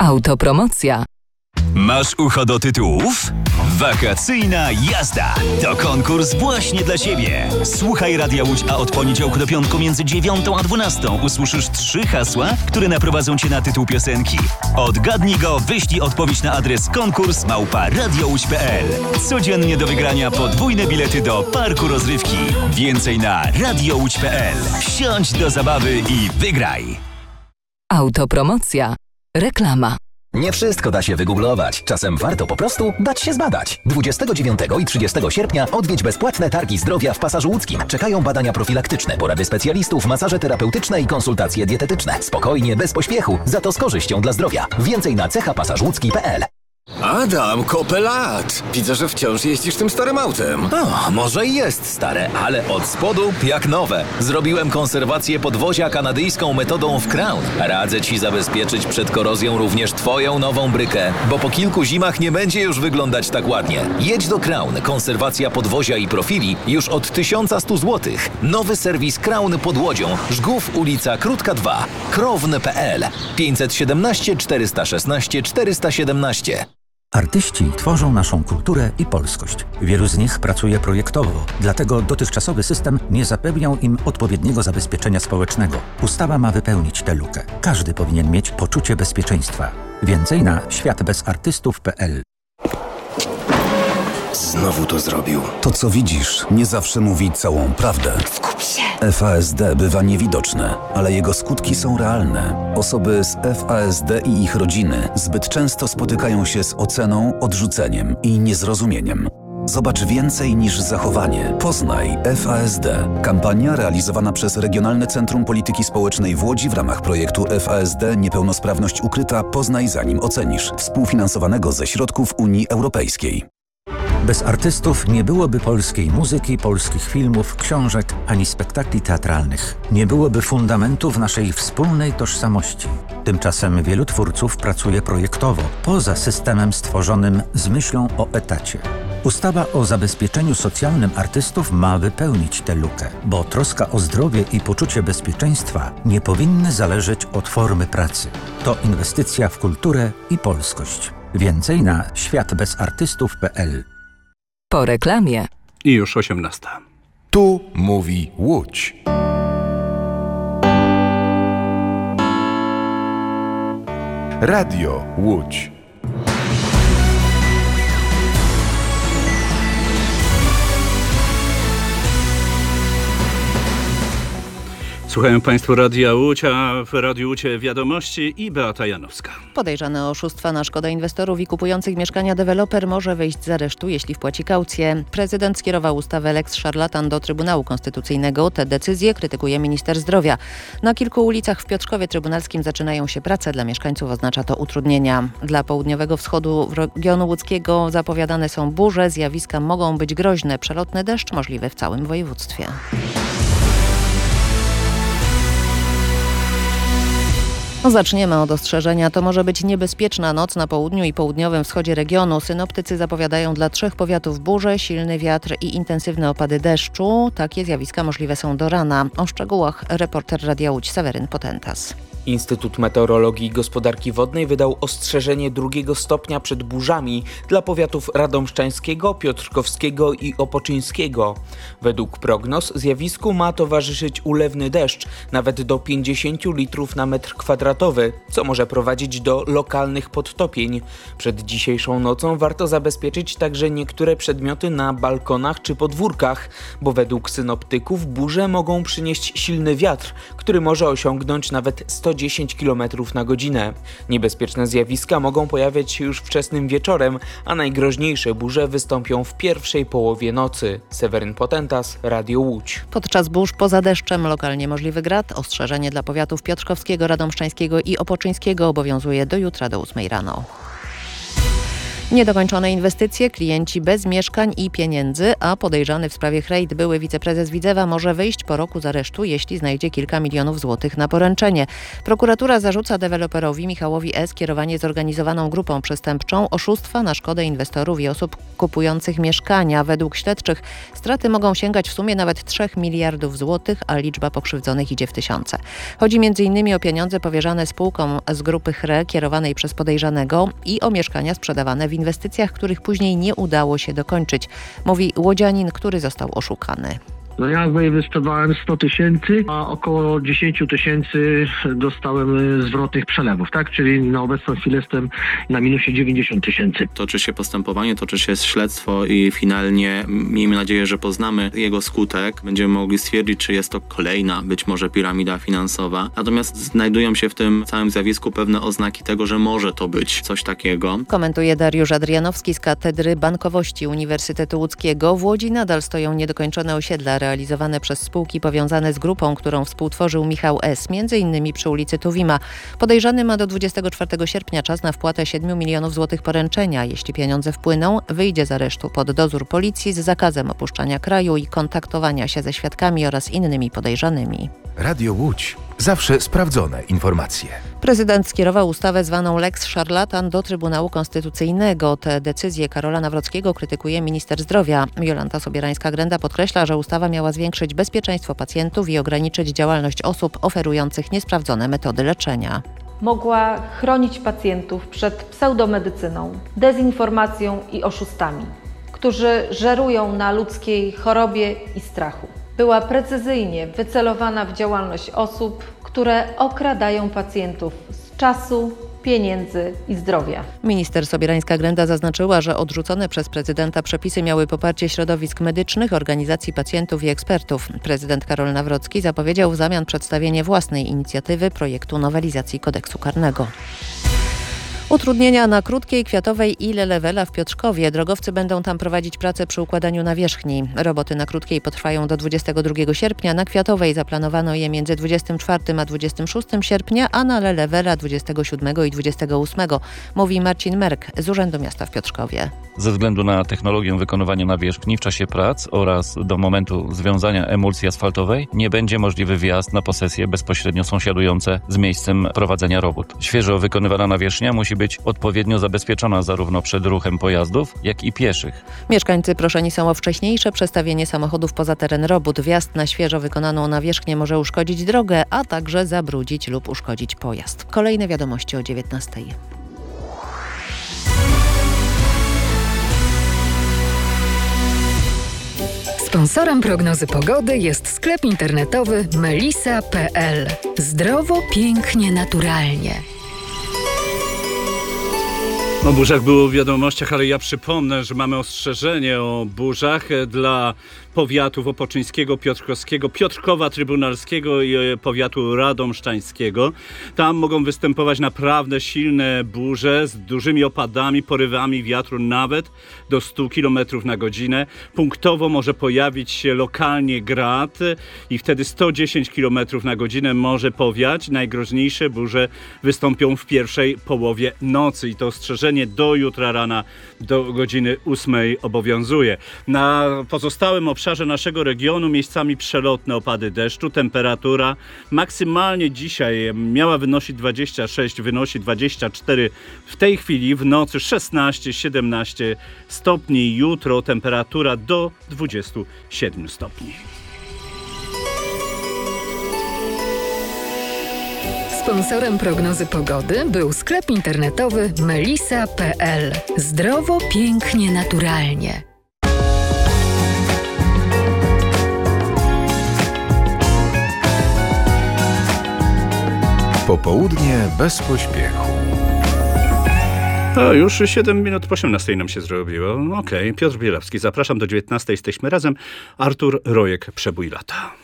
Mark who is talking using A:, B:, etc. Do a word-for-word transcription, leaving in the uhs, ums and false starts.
A: Autopromocja.
B: Masz ucho do tytułów? Wakacyjna jazda to konkurs właśnie dla Ciebie. Słuchaj Radia Łódź, a od poniedziałku do piątku między dziewiątą a dwunastą usłyszysz trzy hasła, które naprowadzą Cię na tytuł piosenki. Odgadnij go, wyślij odpowiedź na adres konkurs małpa radiołódź kropka p l. Codziennie do wygrania podwójne bilety do parku rozrywki. Więcej na radiołódź kropka p l. Wsiądź do zabawy i wygraj.
A: Autopromocja. Reklama.
C: Nie wszystko da się wygooglować. Czasem warto po prostu dać się zbadać. dwudziestego dziewiątego i trzydziestego sierpnia odwiedź bezpłatne targi zdrowia w Pasażu Łódzkim. Czekają badania profilaktyczne, porady specjalistów, masaże terapeutyczne i konsultacje dietetyczne. Spokojnie, bez pośpiechu, za to z korzyścią dla zdrowia. Więcej na cecha pasaż łódzki kropka p l.
D: Adam, kopę lat! Widzę, że wciąż jeździsz tym starym autem.
C: O, może i jest stare, ale od spodu jak nowe. Zrobiłem konserwację podwozia kanadyjską metodą w Crown. Radzę Ci zabezpieczyć przed korozją również Twoją nową brykę, bo po kilku zimach nie będzie już wyglądać tak ładnie. Jedź do Crown. Konserwacja podwozia i profili już od tysiąc sto złotych. Nowy serwis Crown pod Łodzią. Żgów, ulica Krótka dwa. Krown kropka p l. pięćset siedemnaście czterysta szesnaście czterysta siedemnaście.
E: Artyści tworzą naszą kulturę i polskość. Wielu z nich pracuje projektowo, dlatego dotychczasowy system nie zapewniał im odpowiedniego zabezpieczenia społecznego. Ustawa ma wypełnić tę lukę. Każdy powinien mieć poczucie bezpieczeństwa. Więcej na świat bez artystów kropka p l.
D: Znowu to zrobił.
F: To, co widzisz, nie zawsze mówi całą prawdę.
G: Skup się!
F: F A S D bywa niewidoczne, ale jego skutki są realne. Osoby z F A S D i ich rodziny zbyt często spotykają się z oceną, odrzuceniem i niezrozumieniem. Zobacz więcej niż zachowanie. Poznaj F A S D. Kampania realizowana przez Regionalne Centrum Polityki Społecznej w Łodzi w ramach projektu F A S D Niepełnosprawność ukryta. Poznaj zanim ocenisz. Współfinansowanego ze środków Unii Europejskiej.
E: Bez artystów nie byłoby polskiej muzyki, polskich filmów, książek ani spektakli teatralnych. Nie byłoby fundamentów naszej wspólnej tożsamości. Tymczasem wielu twórców pracuje projektowo, poza systemem stworzonym z myślą o etacie. Ustawa o zabezpieczeniu socjalnym artystów ma wypełnić tę lukę, bo troska o zdrowie i poczucie bezpieczeństwa nie powinny zależeć od formy pracy. To inwestycja w kulturę i polskość. Więcej na świat bez artystów kropka p l.
A: Po reklamie.
H: I już osiemnasta.
I: Tu mówi Łódź. Radio Łódź.
H: Słuchają Państwo Radia Łódź, a w Radiu Łódź wiadomości i Beata Janowska.
J: Podejrzany o oszustwa na szkodę inwestorów i kupujących mieszkania deweloper może wyjść z aresztu, jeśli wpłaci kaucję. Prezydent skierował ustawę Lex Szarlatan do Trybunału Konstytucyjnego. Tę decyzję krytykuje minister zdrowia. Na kilku ulicach w Piotrkowie Trybunalskim zaczynają się prace. Dla mieszkańców oznacza to utrudnienia. Dla południowego wschodu regionu łódzkiego zapowiadane są burze. Zjawiska mogą być groźne. Przelotny deszcz możliwy w całym województwie. No zaczniemy od ostrzeżenia. To może być niebezpieczna noc na południu i południowym wschodzie regionu. Synoptycy zapowiadają dla trzech powiatów burze, silny wiatr i intensywne opady deszczu. Takie zjawiska możliwe są do rana. O szczegółach reporter Radia Łódź Seweryn Potentas.
K: Instytut Meteorologii i Gospodarki Wodnej wydał ostrzeżenie drugiego stopnia przed burzami dla powiatów radomszczańskiego, piotrkowskiego i opoczyńskiego. Według prognoz zjawisku ma towarzyszyć ulewny deszcz, nawet do pięćdziesiąt litrów na metr kwadratowy, co może prowadzić do lokalnych podtopień. Przed dzisiejszą nocą warto zabezpieczyć także niektóre przedmioty na balkonach czy podwórkach, bo według synoptyków burze mogą przynieść silny wiatr, który może osiągnąć nawet sto dziesięć kilometrów na godzinę. Niebezpieczne zjawiska mogą pojawiać się już wczesnym wieczorem, a najgroźniejsze burze wystąpią w pierwszej połowie nocy. Seweryn Potentas, Radio Łódź.
J: Podczas burz poza deszczem lokalnie możliwy grad. Ostrzeżenie dla powiatów piotrkowskiego, radomszczańskiego i opoczyńskiego obowiązuje do jutra do ósmej rano. Niedokończone inwestycje, klienci bez mieszkań i pieniędzy, a podejrzany w sprawie Chrejt były wiceprezes Widzewa może wyjść po roku z aresztu, jeśli znajdzie kilka milionów złotych na poręczenie. Prokuratura zarzuca deweloperowi Michałowi S. kierowanie zorganizowaną grupą przestępczą, oszustwa na szkodę inwestorów i osób kupujących mieszkania. Według śledczych straty mogą sięgać w sumie nawet trzech miliardów złotych, a liczba pokrzywdzonych idzie w tysiące. Chodzi między innymi o pieniądze powierzane spółkom z grupy Chre kierowanej przez podejrzanego i o mieszkania sprzedawane w inwestycjach, których później nie udało się dokończyć, mówi łodzianin, który został oszukany.
G: No ja zainwestowałem sto tysięcy, a około dziesięć tysięcy dostałem zwrotnych przelewów, tak? Czyli na obecną chwilę jestem na minusie dziewięćdziesiąt tysięcy.
L: Toczy się postępowanie, toczy się śledztwo i finalnie miejmy nadzieję, że poznamy jego skutek. Będziemy mogli stwierdzić, czy jest to kolejna być może piramida finansowa. Natomiast znajdują się w tym całym zjawisku pewne oznaki tego, że może to być coś takiego.
J: Komentuje Dariusz Adrianowski z Katedry Bankowości Uniwersytetu Łódzkiego. W Łodzi nadal stoją niedokończone osiedla realizowane przez spółki powiązane z grupą, którą współtworzył Michał S., między innymi przy ulicy Tuwima. Podejrzany ma do dwudziestego czwartego sierpnia czas na wpłatę siedmiu milionów złotych poręczenia. Jeśli pieniądze wpłyną, wyjdzie z aresztu pod dozór policji z zakazem opuszczania kraju i kontaktowania się ze świadkami oraz innymi podejrzanymi.
I: Radio Łódź. Zawsze sprawdzone informacje.
J: Prezydent skierował ustawę zwaną Lex Szarlatan do Trybunału Konstytucyjnego. Tę decyzję Karola Nawrockiego krytykuje minister zdrowia. Jolanta Sobierańska-Grenda podkreśla, że ustawa miała zwiększyć bezpieczeństwo pacjentów i ograniczyć działalność osób oferujących niesprawdzone metody leczenia.
M: Mogła chronić pacjentów przed pseudomedycyną, dezinformacją i oszustami, którzy żerują na ludzkiej chorobie i strachu. Była precyzyjnie wycelowana w działalność osób, które okradają pacjentów z czasu, pieniędzy i zdrowia.
J: Minister Sobierańska-Grenda zaznaczyła, że odrzucone przez prezydenta przepisy miały poparcie środowisk medycznych, organizacji pacjentów i ekspertów. Prezydent Karol Nawrocki zapowiedział w zamian przedstawienie własnej inicjatywy projektu nowelizacji kodeksu karnego. Utrudnienia na Krótkiej, Kwiatowej i Lelewela w Piotrkowie. Drogowcy będą tam prowadzić pracę przy układaniu nawierzchni. Roboty na Krótkiej potrwają do dwudziestego drugiego sierpnia, na Kwiatowej zaplanowano je między dwudziestego czwartego a dwudziestego szóstego sierpnia, a na Lelewela dwudziestego siódmego i dwudziestego ósmego, mówi Marcin Merk z Urzędu Miasta w Piotrkowie.
N: Ze względu na technologię wykonywania nawierzchni w czasie prac oraz do momentu związania emulsji asfaltowej nie będzie możliwy wjazd na posesje bezpośrednio sąsiadujące z miejscem prowadzenia robót. Świeżo wykonywana nawierzchnia musi być odpowiednio zabezpieczona zarówno przed ruchem pojazdów, jak i pieszych.
J: Mieszkańcy proszeni są o wcześniejsze przestawienie samochodów poza teren robót. Wjazd na świeżo wykonaną nawierzchnię może uszkodzić drogę, a także zabrudzić lub uszkodzić pojazd. Kolejne wiadomości o dziewiętnastej.
A: Sponsorem prognozy pogody jest sklep internetowy melisa kropka pe el. Zdrowo, pięknie, naturalnie.
H: O burzach było w wiadomościach, ale ja przypomnę, że mamy ostrzeżenie o burzach dla powiatów opoczyńskiego, piotrkowskiego, Piotrkowa Trybunalskiego i powiatu radomszczańskiego. Tam mogą występować naprawdę silne burze z dużymi opadami, porywami wiatru nawet do stu kilometrów na godzinę. Punktowo może pojawić się lokalnie grad i wtedy sto dziesięć kilometrów na godzinę może powiać. Najgroźniejsze burze wystąpią w pierwszej połowie nocy i to ostrzeżenie do jutra rana do godziny ósmej obowiązuje. Na pozostałym obszarze naszego regionu miejscami przelotne opady deszczu. Temperatura maksymalnie dzisiaj miała wynosić dwadzieścia sześć, wynosi dwadzieścia cztery. W tej chwili w nocy szesnaście siedemnaście stopni. Jutro temperatura do dwudziestu siedmiu stopni.
A: Sponsorem prognozy pogody był sklep internetowy melisa kropka pe el. Zdrowo, pięknie, naturalnie.
I: Popołudnie bez pośpiechu.
H: O, już siedem minut po osiemnastej nam się zrobiło. Okej, okay. Piotr Bielawski, zapraszam do dziewiętnastej, jesteśmy razem. Artur Rojek, Przebój lata.